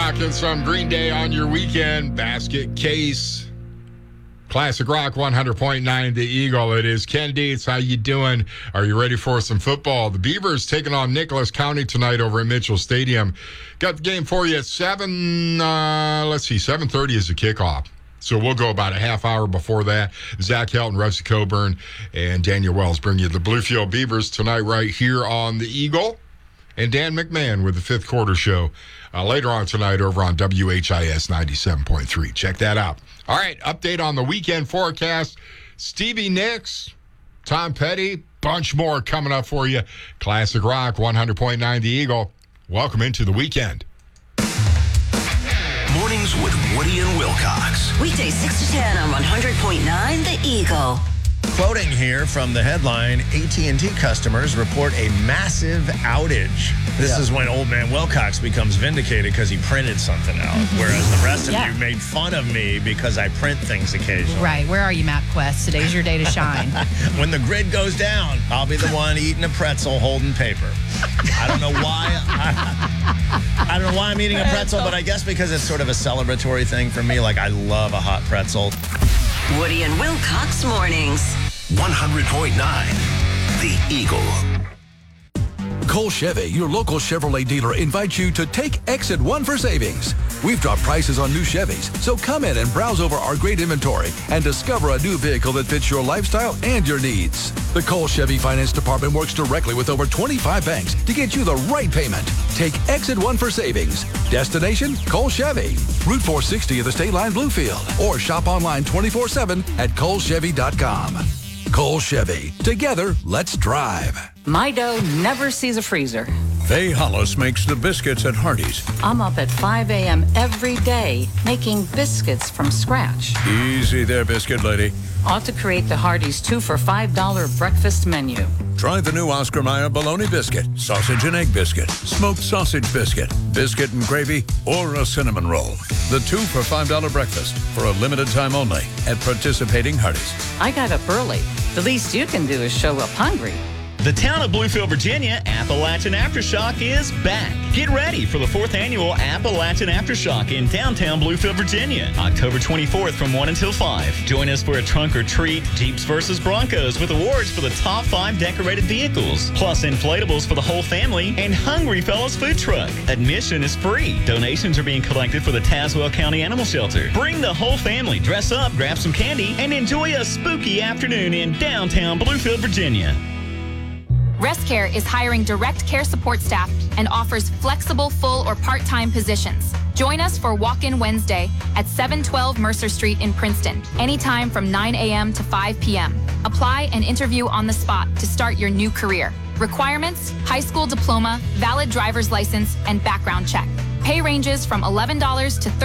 rocking some Green Day on your weekend. Basket Case. Classic Rock 100.9 The Eagle. It is Ken Dietz. How you doing? Are you ready for some football? The Beavers taking on Nicholas County tonight over at Mitchell Stadium. Got the game for you at 7:30 is the kickoff. So we'll go about a half hour before that. Zach Helton, Rusty Coburn, and Daniel Wells bring you the Bluefield Beavers tonight right here on The Eagle. And Dan McMahon with the fifth quarter show later on tonight over on WHIS 97.3. Check that out. All right, update on the weekend forecast. Stevie Nicks, Tom Petty, bunch more coming up for you. Classic Rock 100.9 The Eagle. Welcome into the weekend. Mornings with Woody and Wilcox. Weekdays 6 to 10 on 100.9 The Eagle. Quoting here from the headline, AT&T customers report a massive outage. This is when old man Wilcox becomes vindicated because he printed something out, whereas the rest of you made fun of me because I print things occasionally. Right. Where are you, MapQuest? Today's your day to shine. When the grid goes down, I'll be the one eating a pretzel holding paper. I don't know why. I don't know why I'm eating a pretzel, but I guess because it's sort of a celebratory thing for me. Like, I love a hot pretzel. Woody and Wilcox mornings. 100.9 The Eagle. Cole Chevy, your local Chevrolet dealer, invites you to take Exit 1 for savings. We've dropped prices on new Chevys, so come in and browse over our great inventory and discover a new vehicle that fits your lifestyle and your needs. The Cole Chevy Finance Department works directly with over 25 banks to get you the right payment. Take Exit 1 for savings. Destination, Cole Chevy. Route 460 of the State Line Bluefield. Or shop online 24/7 at colechevy.com. Cole Chevy. Together, let's drive. My dough never sees a freezer. Faye Hollis makes the biscuits at Hardee's. I'm up at 5 a.m. every day making biscuits from scratch. Easy there, biscuit lady. Ought to create the Hardee's 2 for $5 breakfast menu. Try the new Oscar Mayer bologna biscuit, sausage and egg biscuit, smoked sausage biscuit, biscuit and gravy, or a cinnamon roll. The 2 for $5 breakfast for a limited time only at participating Hardee's. I got up early. The least you can do is show up hungry. The town of Bluefield, Virginia, Appalachian Aftershock is back. Get ready for the 4th annual Appalachian Aftershock in downtown Bluefield, Virginia, October 24th from 1 until 5. Join us for a trunk or treat, Jeeps versus Broncos with awards for the top 5 decorated vehicles, plus inflatables for the whole family and Hungry Fellows food truck. Admission is free. Donations are being collected for the Tazewell County Animal Shelter. Bring the whole family, dress up, grab some candy, and enjoy a spooky afternoon in downtown Bluefield, Virginia. ResCare is hiring direct care support staff and offers flexible full or part-time positions. Join us for Walk-In Wednesday at 712 Mercer Street in Princeton, anytime from 9 a.m. to 5 p.m. Apply and interview on the spot to start your new career. Requirements: high school diploma, valid driver's license, and background check. Pay ranges from $11 to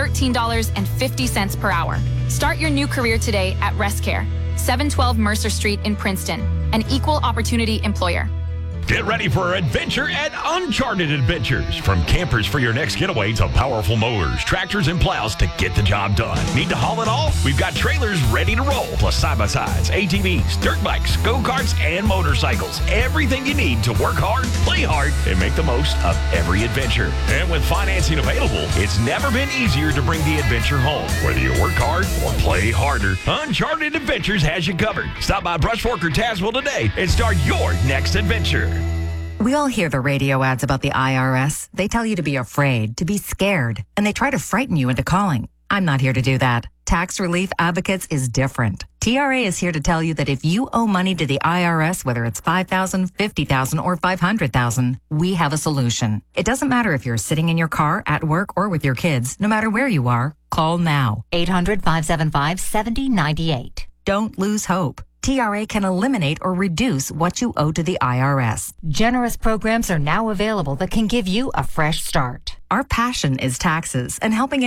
$13.50 per hour. Start your new career today at ResCare, 712 Mercer Street in Princeton, an equal opportunity employer. Get ready for adventure at Uncharted Adventures. From campers for your next getaway to powerful mowers, tractors, and plows to get the job done. Need to haul it all? We've got trailers ready to roll, plus side-by-sides, ATVs, dirt bikes, go-karts, and motorcycles. Everything you need to work hard, play hard, and make the most of every adventure. And with financing available, it's never been easier to bring the adventure home. Whether you work hard or play harder, Uncharted Adventures has you covered. Stop by Brush Fork or Tazewell today and start your next adventure. We all hear the radio ads about the IRS. They tell you to be afraid, to be scared, and they try to frighten you into calling. I'm not here to do that. Tax Relief Advocates is different. TRA is here to tell you that if you owe money to the IRS, whether it's $5,000, $50,000, or $500,000, we have a solution. It doesn't matter if you're sitting in your car, at work, or with your kids. No matter where you are, call now. 800-575-7098. Don't lose hope. TRA can eliminate or reduce what you owe to the IRS. Generous programs are now available that can give you a fresh start. Our passion is taxes and helping